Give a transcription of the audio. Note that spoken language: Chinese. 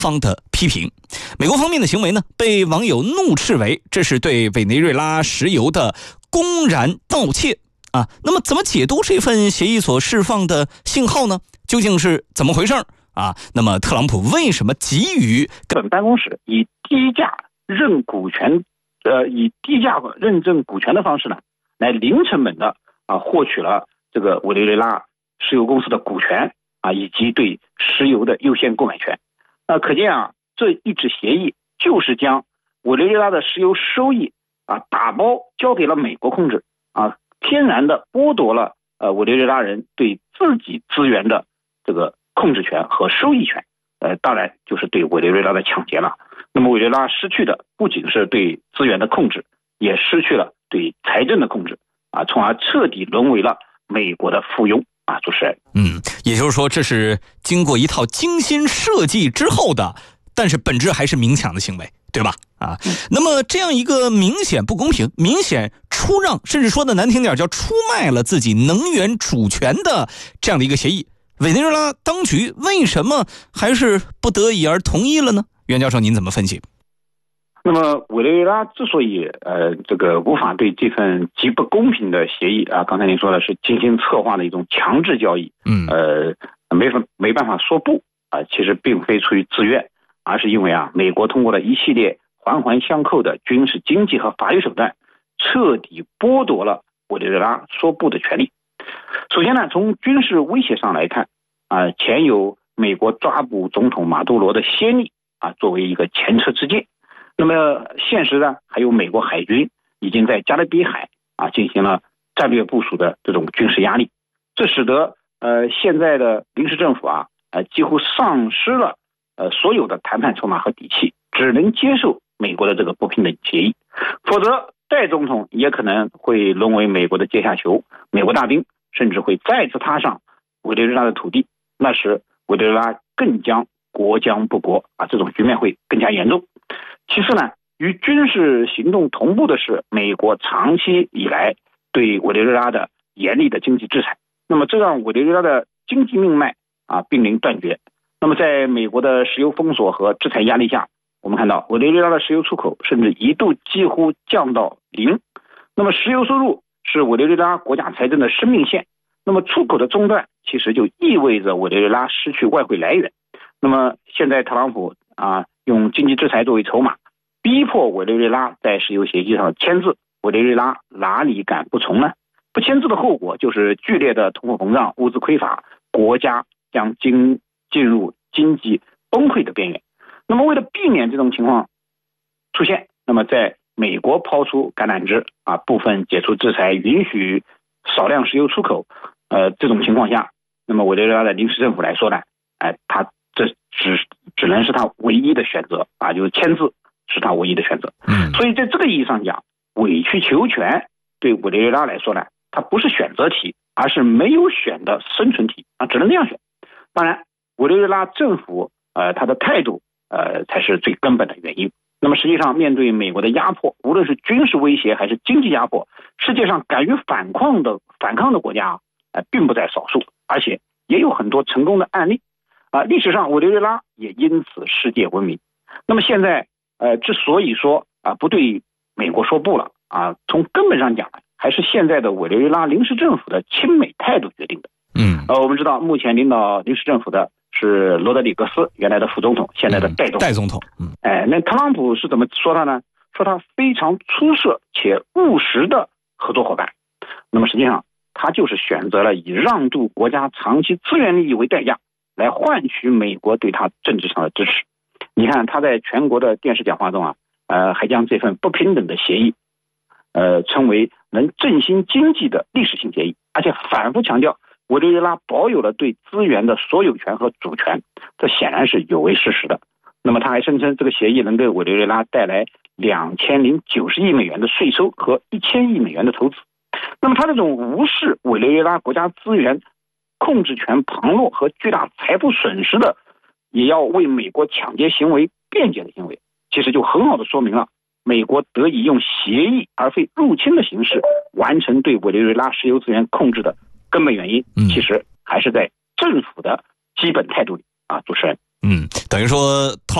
方的批评。美国方面的行为呢，被网友怒斥为这是对委内瑞拉石油的公然盗窃啊。那么怎么解读这份协议所释放的信号呢？究竟是怎么回事啊？那么特朗普为什么急于本办公室以低价认股权，以低价认证股权的方式呢，来零成本的获取了这个委内瑞拉石油公司的股权以及对石油的优先购买权。可见这一纸协议就是将委内瑞拉的石油收益打包交给了美国控制天然的剥夺了委内瑞拉人对自己资源的这个控制权和收益权。当然就是对委内瑞拉的抢劫了。那么委内瑞拉失去的不仅是对资源的控制，也失去了对财政的控制从而彻底沦为了美国的附庸主持人。 也就是说这是经过一套精心设计之后的，但是本质还是明抢的行为，对吧？那么这样一个明显不公平、明显出让，甚至说的难听点叫出卖了自己能源主权的这样的一个协议，委内瑞拉当局为什么还是不得已而同意了呢？袁教授您怎么分析？ 那么委内瑞拉之所以这个无法对这份极不公平的协议刚才您说的是精心策划的一种强制交易没办法说不其实并非出于自愿，而是因为美国通过了一系列环环相扣的军事、经济和法律手段，彻底剥夺了委内瑞拉说不的权利。首先呢，从军事威胁上来看前有美国抓捕总统马杜罗的先例作为一个前车之鉴。那么现实呢，还有美国海军已经在加勒比海进行了战略部署的这种军事压力，这使得现在的临时政府几乎丧失了所有的谈判筹码和底气，只能接受美国的这个不平等协议，否则戴总统也可能会沦为美国的阶下囚，美国大兵甚至会再次踏上委内瑞拉的土地，那时委内瑞拉更将国将不国这种局面会更加严重。其次呢，与军事行动同步的是美国长期以来对委内瑞拉的严厉的经济制裁，那么这让委内瑞拉的经济命脉濒临断绝。那么在美国的石油封锁和制裁压力下，我们看到委内瑞拉的石油出口甚至一度几乎降到0。那么石油收入是委内瑞拉国家财政的生命线，那么出口的中断其实就意味着委内瑞拉失去外汇来源。那么现在特朗普用经济制裁作为筹码，逼迫委内瑞拉在石油协议上签字，委内瑞拉哪里敢不从呢？不签字的后果就是剧烈的通货膨胀、物资匮乏，国家将进入经济崩溃的边缘。那么为了避免这种情况出现，那么在美国抛出橄榄枝部分解除制裁，允许少量石油出口这种情况下，那么委内瑞拉的临时政府来说呢他这只能是他唯一的选择就是签字是他唯一的选择。所以在这个意义上讲，委曲求全对委内瑞拉来说呢，它不是选择题，而是没有选的生存题只能这样选。当然委内瑞拉政府它的态度才是最根本的原因。那么实际上面对美国的压迫，无论是军事威胁还是经济压迫，世界上敢于反抗的国家并不在少数，而且也有很多成功的案例历史上委内瑞拉也因此世界闻名。那么现在之所以说不对美国说不了从根本上讲还是现在的委内瑞拉临时政府的亲美态度决定的。我们知道目前领导临时政府的是罗德里格斯，原来的副总统，现在的戴总统。那特朗普是怎么说他呢？说他非常出色且务实的合作伙伴。那么实际上他就是选择了以让渡国家长期资源利益为代价，来换取美国对他政治上的支持。你看他在全国的电视讲话中还将这份不平等的协议称为能振兴经济的历史性协议，而且反复强调委内瑞拉保有了对资源的所有权和主权，这显然是有违事实的。那么他还声称这个协议能给委内瑞拉带来2090亿美元的税收和1000亿美元的投资。那么他这种无视委内瑞拉国家资源控制权旁落和巨大财富损失的，也要为美国抢劫行为辩解的行为，其实就很好的说明了美国得以用协议而非入侵的形式完成对委内瑞拉石油资源控制的根本原因，其实还是在政府的基本态度里主持人。 等于说特